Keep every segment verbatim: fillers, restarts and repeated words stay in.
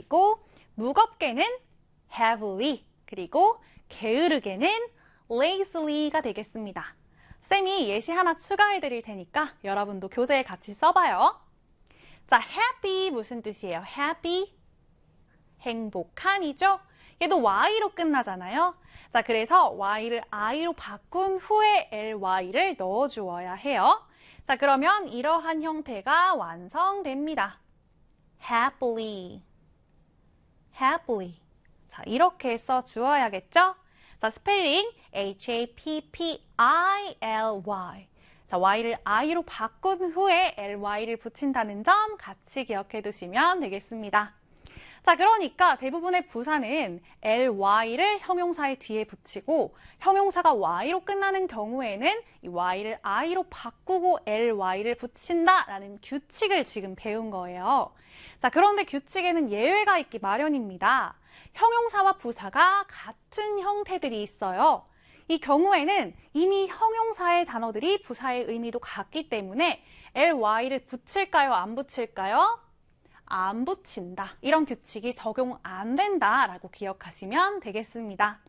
그리고 무겁게는 heavily, 그리고 게으르게는 lazy가 되겠습니다. 쌤이 예시 하나 추가해 드릴 테니까 여러분도 교재에 같이 써봐요. 자, happy 무슨 뜻이에요? happy, 행복한이죠? 얘도 y로 끝나잖아요. 자, 그래서 y를 i로 바꾼 후에 ly를 넣어주어야 해요. 자, 그러면 이러한 형태가 완성됩니다. happily, happily. 자, 이렇게 써주어야겠죠? 자, 스펠링 H A P P I L Y. 자, y를 i로 바꾼 후에 ly를 붙인다는 점 같이 기억해 두시면 되겠습니다. 자, 그러니까 대부분의 부사는 ly를 형용사의 뒤에 붙이고 형용사가 y로 끝나는 경우에는 이 y를 i로 바꾸고 ly를 붙인다라는 규칙을 지금 배운 거예요. 자, 그런데 규칙에는 예외가 있기 마련입니다. 형용사와 부사가 같은 형태들이 있어요. 이 경우에는 이미 형용사의 단어들이 부사의 의미도 같기 때문에 ly를 붙일까요? 안 붙일까요? 안 붙인다. 이런 규칙이 적용 안 된다라고 기억하시면 되겠습니다.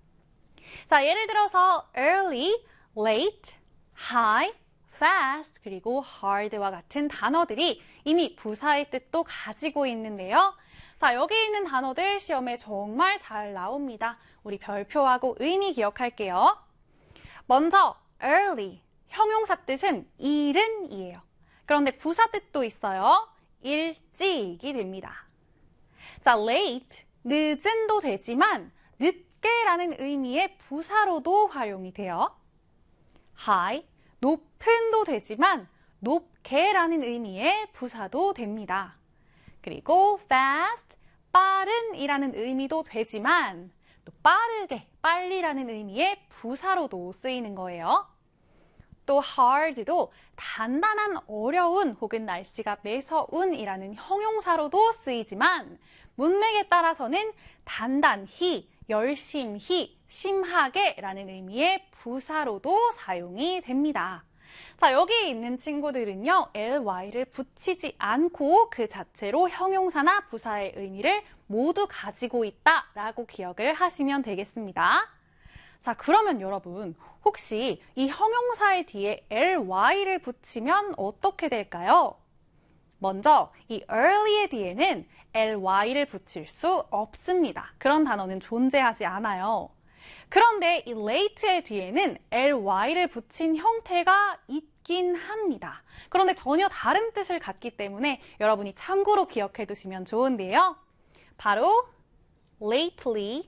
자, 예를 들어서 early, late, high, fast, 그리고 hard와 같은 단어들이 이미 부사의 뜻도 가지고 있는데요. 자, 여기 있는 단어들 시험에 정말 잘 나옵니다. 우리 별표하고 의미 기억할게요. 먼저 early, 형용사 뜻은 이른이에요. 그런데 부사 뜻도 있어요. 일찍이 됩니다. 자, late, 늦은도 되지만 늦게라는 의미의 부사로도 활용이 돼요. high, 높은도 되지만 높게라는 의미의 부사도 됩니다. 그리고 fast, 빠른이라는 의미도 되지만 또 빠르게, 빨리라는 의미의 부사로도 쓰이는 거예요. 또 hard도 단단한, 어려운 혹은 날씨가 매서운이라는 형용사로도 쓰이지만 문맥에 따라서는 단단히, 열심히, 심하게라는 의미의 부사로도 사용이 됩니다. 자, 여기 있는 친구들은요, ly를 붙이지 않고 그 자체로 형용사나 부사의 의미를 모두 가지고 있다라고 기억을 하시면 되겠습니다. 자, 그러면 여러분, 혹시 이 형용사의 뒤에 ly를 붙이면 어떻게 될까요? 먼저 이 early의 뒤에는 ly를 붙일 수 없습니다. 그런 단어는 존재하지 않아요. 그런데 이 late의 뒤에는 ly를 붙인 형태가 있긴 합니다. 그런데 전혀 다른 뜻을 갖기 때문에 여러분이 참고로 기억해 두시면 좋은데요. 바로 lately,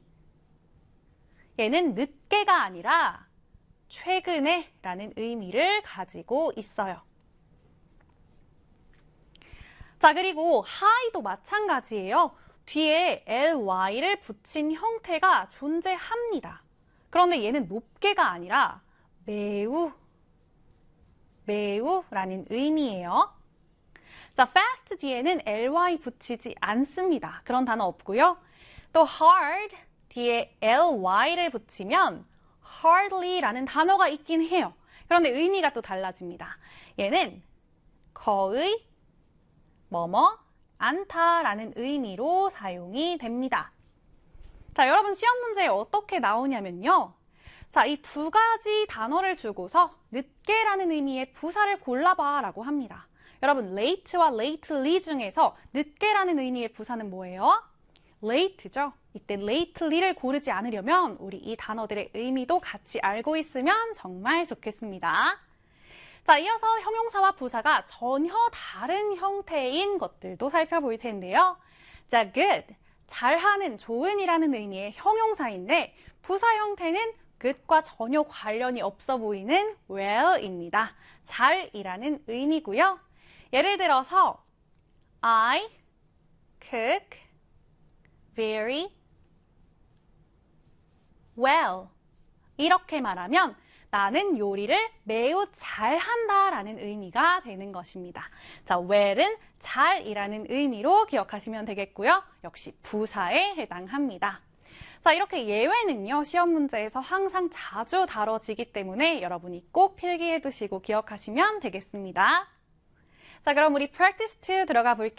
얘는 늦게가 아니라 최근에 라는 의미를 가지고 있어요. 자, 그리고 high도 마찬가지예요. 뒤에 ly를 붙인 형태가 존재합니다. 그런데 얘는 높게가 아니라 매우, 매우 라는 의미예요. 자, fast 뒤에는 ly 붙이지 않습니다. 그런 단어 없고요. 또 hard 뒤에 ly를 붙이면 hardly라는 단어가 있긴 해요. 그런데 의미가 또 달라집니다. 얘는 거의, 뭐뭐, 않다라는 의미로 사용이 됩니다. 자, 여러분 시험 문제에 어떻게 나오냐면요. 자, 이 두 가지 단어를 주고서 늦게라는 의미의 부사를 골라봐 라고 합니다. 여러분, late와 lately 중에서 늦게라는 의미의 부사는 뭐예요? late죠. 이때 lately를 고르지 않으려면 우리 이 단어들의 의미도 같이 알고 있으면 정말 좋겠습니다. 자, 이어서 형용사와 부사가 전혀 다른 형태인 것들도 살펴볼 텐데요. 자, good, 잘하는, 좋은이라는 의미의 형용사인데 부사 형태는 good과 전혀 관련이 없어 보이는 well입니다. 잘이라는 의미고요. 예를 들어서 I cook very well. 이렇게 말하면 나는 요리를 매우 잘한다 라는 의미가 되는 것입니다. 자, well은 잘이라는 의미로 기억하시면 되겠고요. 역시 부사에 해당합니다. 자, 이렇게 예외는요, 시험 문제에서 항상 자주 다뤄지기 때문에 여러분이 꼭 필기해 두시고 기억하시면 되겠습니다. 자, 그럼 우리 practice 투 들어가 볼게요.